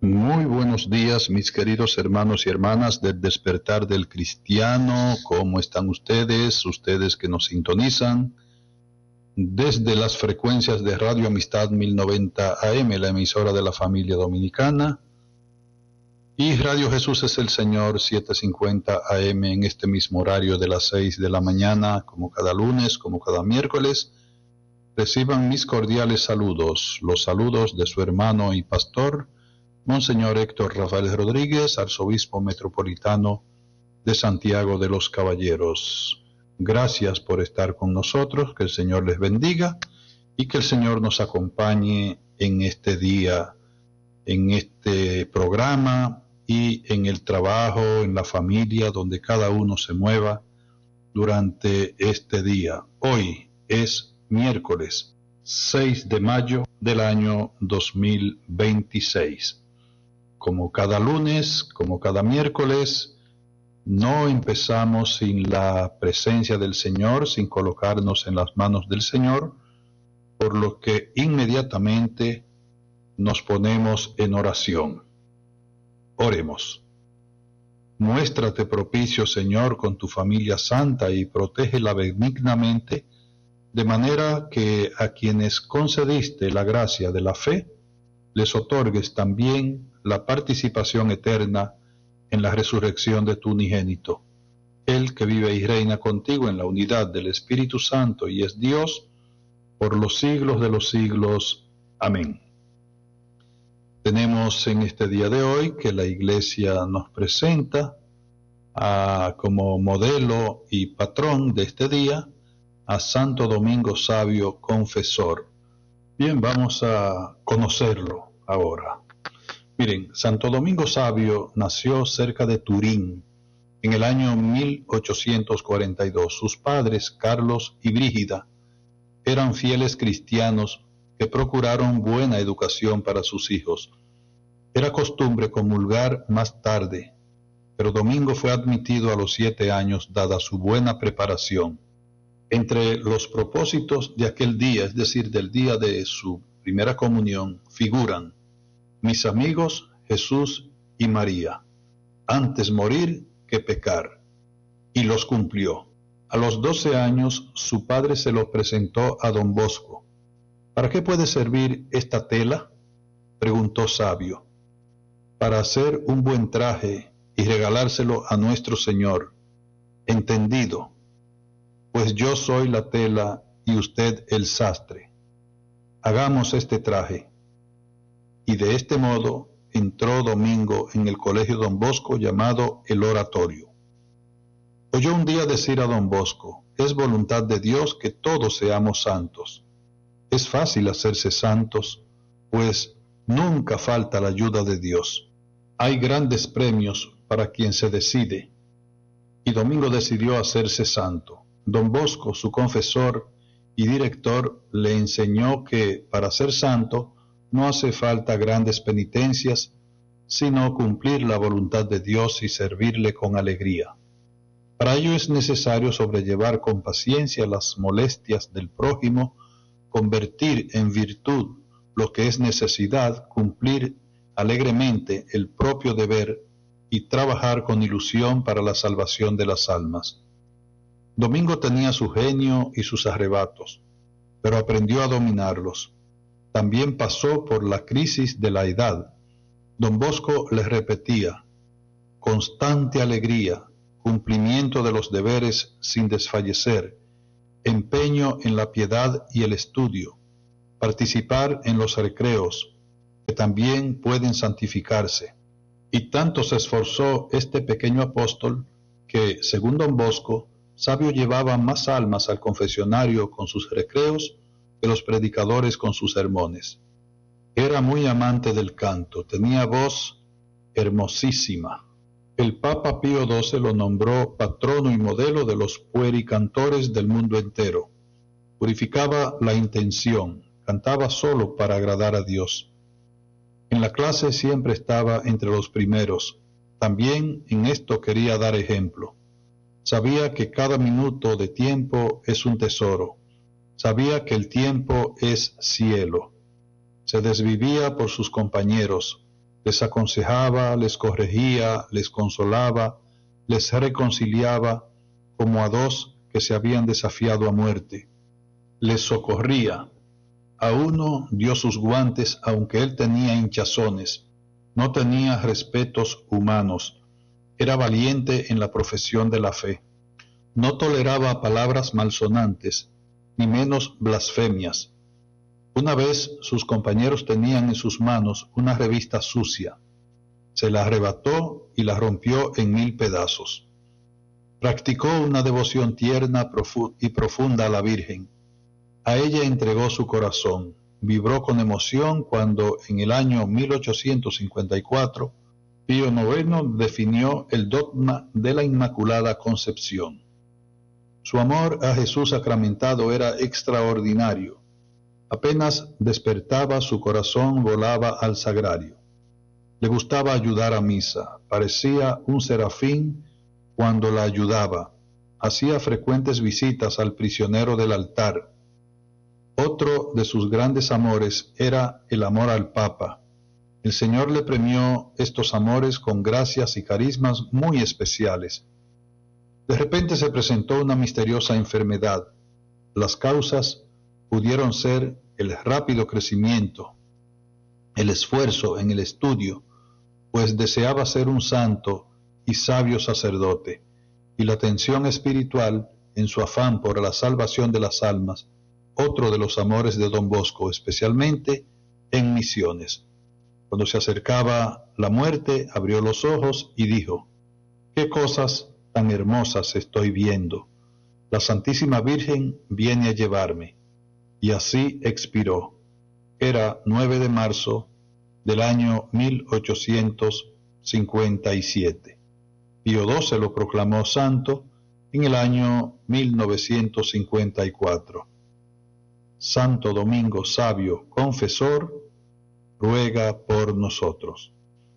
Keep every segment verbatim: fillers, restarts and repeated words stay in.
Muy buenos días, mis queridos hermanos y hermanas del Despertar del Cristiano. ¿Cómo están ustedes? Ustedes que nos sintonizan desde las frecuencias de Radio Amistad mil noventa A M, la emisora de la familia dominicana, y Radio Jesús es el Señor setecientos cincuenta A M en este mismo horario de las seis de la mañana, como cada lunes, como cada miércoles. Reciban mis cordiales saludos, los saludos de su hermano y pastor, Monseñor Héctor Rafael Rodríguez, arzobispo metropolitano de Santiago de los Caballeros. Gracias por estar con nosotros, que el Señor les bendiga y que el Señor nos acompañe en este día, en este programa y en el trabajo, en la familia, donde cada uno se mueva durante este día. Hoy es miércoles seis de mayo del año dos mil veintiséis. Como cada lunes, como cada miércoles, no empezamos sin la presencia del Señor, sin colocarnos en las manos del Señor, por lo que inmediatamente nos ponemos en oración. Oremos. Muéstrate propicio, Señor, con tu familia santa y protégela benignamente, de manera que a quienes concediste la gracia de la fe, les otorgues también la participación eterna en la resurrección de tu unigénito, Él que vive y reina contigo en la unidad del Espíritu Santo y es Dios por los siglos de los siglos. Amén. Tenemos en este día de hoy que la Iglesia nos presenta a, como modelo y patrón de este día a Santo Domingo Sabio Confesor. Bien, vamos a conocerlo ahora. Miren, Santo Domingo Sabio nació cerca de Turín en el año mil ochocientos cuarenta y dos. Sus padres, Carlos y Brígida, eran fieles cristianos que procuraron buena educación para sus hijos. Era costumbre comulgar más tarde, pero Domingo fue admitido a los siete años dada su buena preparación. Entre los propósitos de aquel día, es decir, del día de su primera comunión, figuran: mis amigos Jesús y María, antes morir que pecar, y los cumplió. A los doce años su padre se los presentó a don Bosco. ¿Para qué puede servir esta tela?, preguntó Sabio. Para hacer un buen traje y regalárselo a nuestro Señor. Entendido, pues yo soy la tela y usted el sastre. Hagamos este traje. Y de este modo entró Domingo en el colegio Don Bosco llamado el Oratorio. Oyó un día decir a Don Bosco: es voluntad de Dios que todos seamos santos. Es fácil hacerse santos, pues nunca falta la ayuda de Dios. Hay grandes premios para quien se decide. Y Domingo decidió hacerse santo. Don Bosco, su confesor y director, le enseñó que para ser santo no hace falta grandes penitencias, sino cumplir la voluntad de Dios y servirle con alegría. Para ello es necesario sobrellevar con paciencia las molestias del prójimo, convertir en virtud lo que es necesidad, cumplir alegremente el propio deber y trabajar con ilusión para la salvación de las almas. Domingo tenía su genio y sus arrebatos, pero aprendió a dominarlos. También pasó por la crisis de la edad. Don Bosco le repetía: constante alegría, cumplimiento de los deberes sin desfallecer, empeño en la piedad y el estudio, participar en los recreos, que también pueden santificarse. Y tanto se esforzó este pequeño apóstol que, según Don Bosco, Sabio llevaba más almas al confesionario con sus recreos que los predicadores con sus sermones. Era muy amante del canto, tenía voz hermosísima. El Papa Pío doce lo nombró patrono y modelo de los puericantores del mundo entero. Purificaba la intención, cantaba solo para agradar a Dios. En la clase siempre estaba entre los primeros. También en esto quería dar ejemplo. Sabía que cada minuto de tiempo es un tesoro. Sabía que el tiempo es cielo. Se desvivía por sus compañeros. Les aconsejaba, les corregía, les consolaba, les reconciliaba como a dos que se habían desafiado a muerte. Les socorría. A uno dio sus guantes aunque él tenía hinchazones. No tenía respetos humanos. Era valiente en la profesión de la fe. No toleraba palabras malsonantes, ni menos blasfemias. Una vez sus compañeros tenían en sus manos una revista sucia. Se la arrebató y la rompió en mil pedazos. Practicó una devoción tierna y profunda a la Virgen. A ella entregó su corazón. Vibró con emoción cuando en el año mil ochocientos cincuenta y cuatro Pío noveno definió el dogma de la Inmaculada Concepción. Su amor a Jesús sacramentado era extraordinario. Apenas despertaba, su corazón volaba al sagrario. Le gustaba ayudar a misa. Parecía un serafín cuando la ayudaba. Hacía frecuentes visitas al prisionero del altar. Otro de sus grandes amores era el amor al Papa. El Señor le premió estos amores con gracias y carismas muy especiales. De repente se presentó una misteriosa enfermedad. Las causas pudieron ser el rápido crecimiento, el esfuerzo en el estudio, pues deseaba ser un santo y sabio sacerdote, y la tensión espiritual en su afán por la salvación de las almas, otro de los amores de Don Bosco, especialmente en misiones. Cuando se acercaba la muerte, abrió los ojos y dijo: «¡Qué cosas tan hermosas estoy viendo! La Santísima Virgen viene a llevarme». Y así expiró. Era nueve de marzo del año mil ochocientos cincuenta y siete. Pío doce lo proclamó santo en el año mil novecientos cincuenta y cuatro. Santo Domingo Sabio, confesor, ruega por nosotros.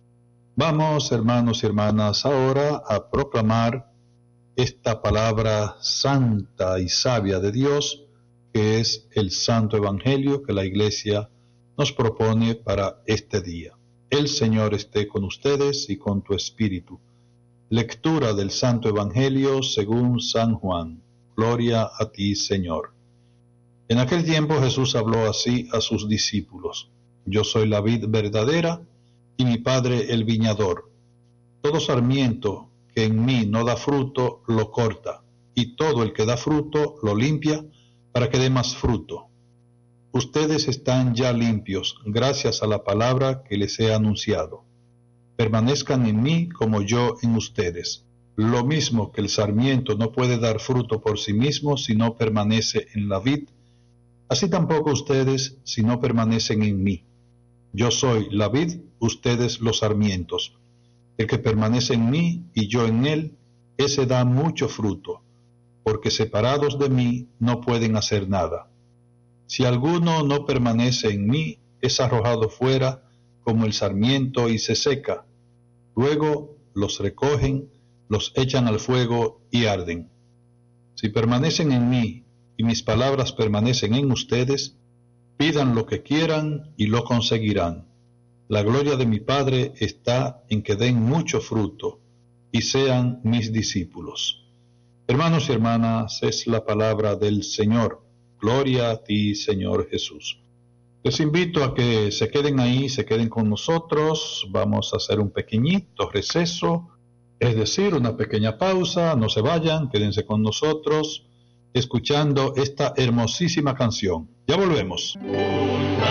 Vamos, hermanos y hermanas, ahora a proclamar esta palabra santa y sabia de Dios, que es el Santo Evangelio que la Iglesia nos propone para este día. El Señor esté con ustedes y con tu espíritu. Lectura del Santo Evangelio según San Juan. Gloria a ti, Señor. En aquel tiempo Jesús habló así a sus discípulos: Yo soy la vid verdadera y mi Padre el viñador. Todo sarmiento que en mí no da fruto lo corta, y todo el que da fruto lo limpia para que dé más fruto. Ustedes están ya limpios gracias a la palabra que les he anunciado. Permanezcan en mí como yo en ustedes. Lo mismo que el sarmiento no puede dar fruto por sí mismo si no permanece en la vid, así tampoco ustedes si no permanecen en mí. Yo soy la vid, ustedes los sarmientos. El que permanece en mí y yo en él, ese da mucho fruto, porque separados de mí no pueden hacer nada. Si alguno no permanece en mí, es arrojado fuera como el sarmiento y se seca. Luego los recogen, los echan al fuego y arden. Si permanecen en mí y mis palabras permanecen en ustedes, pidan lo que quieran y lo conseguirán. La gloria de mi Padre está en que den mucho fruto y sean mis discípulos. Hermanos y hermanas, es la palabra del Señor. Gloria a ti, Señor Jesús. Les invito a que se queden ahí, se queden con nosotros. Vamos a hacer un pequeñito receso, es decir, una pequeña pausa. No se vayan, quédense con nosotros, escuchando esta hermosísima canción. Ya volvemos.